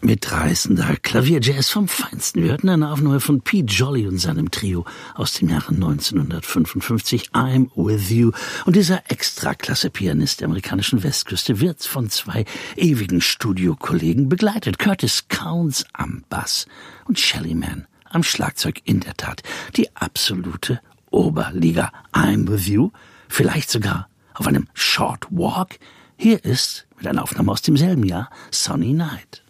Mitreißender Klavierjazz vom Feinsten. Wir hörten eine Aufnahme von Pete Jolly und seinem Trio aus dem Jahre 1955, I'm With You. Und dieser Extraklasse-Pianist der amerikanischen Westküste wird von zwei ewigen Studiokollegen begleitet. Curtis Counts am Bass und Shelly Manne am Schlagzeug. In der Tat die absolute Oberliga. I'm With You, vielleicht sogar auf einem Short Walk. Hier ist, mit einer Aufnahme aus demselben Jahr, Sunny Night.